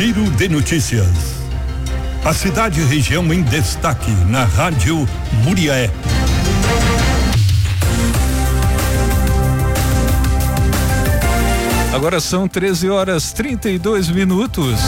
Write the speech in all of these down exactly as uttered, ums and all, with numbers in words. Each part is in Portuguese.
Giro de Notícias. A cidade e região em destaque na Rádio Muriaé. Agora são treze horas trinta e dois minutos.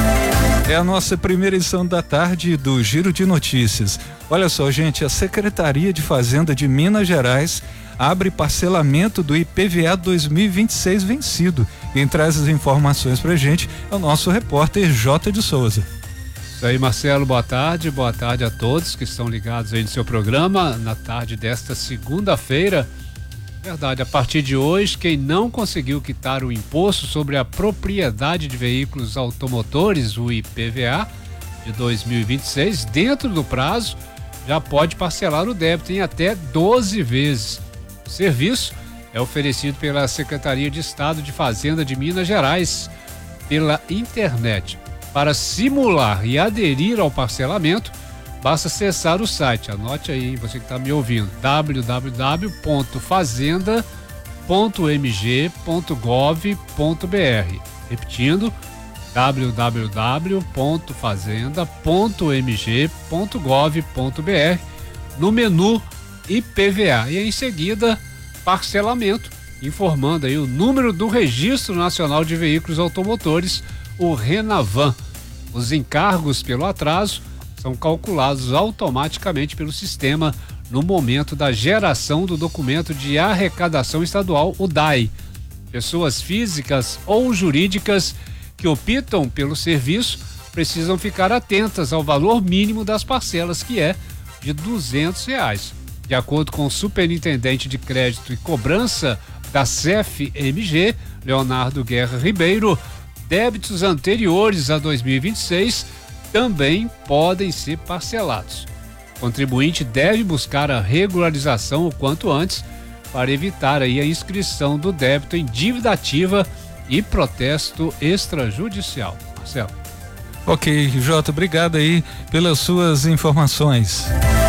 É a nossa primeira edição da tarde do Giro de Notícias. Olha só, gente, a Secretaria de Fazenda de Minas Gerais abre parcelamento do I P V A dois mil e vinte e seis vencido. Quem traz as informações pra gente é o nosso repórter J de Souza. Isso aí, Marcelo, boa tarde, boa tarde a todos que estão ligados aí no seu programa na tarde desta segunda-feira. Verdade, a partir de hoje, quem não conseguiu quitar o imposto sobre a propriedade de veículos automotores, o I P V A de dois mil e vinte e seis, dentro do prazo, já pode parcelar o débito em até doze vezes. O serviço é oferecido pela Secretaria de Estado de Fazenda de Minas Gerais pela internet. Para simular e aderir ao parcelamento, basta acessar o site, anote aí, você que está me ouvindo, w w w ponto fazenda ponto m g ponto gov ponto b r. Repetindo, w w w ponto fazenda ponto m g ponto gov ponto b r, no menu I P V A, e em seguida parcelamento, informando aí o número do Registro Nacional de Veículos Automotores, o RENAVAN. Os encargos pelo atraso são calculados automaticamente pelo sistema no momento da geração do documento de arrecadação estadual, o D A I. Pessoas físicas ou jurídicas que optam pelo serviço precisam ficar atentas ao valor mínimo das parcelas, que é de duzentos reais. De acordo com o superintendente de crédito e cobrança da C E F M G, Leonardo Guerra Ribeiro, débitos anteriores a dois mil e vinte e seis também podem ser parcelados. O contribuinte deve buscar a regularização o quanto antes para evitar aí a inscrição do débito em dívida ativa e protesto extrajudicial. Marcelo. Ok, Jota, obrigado aí pelas suas informações.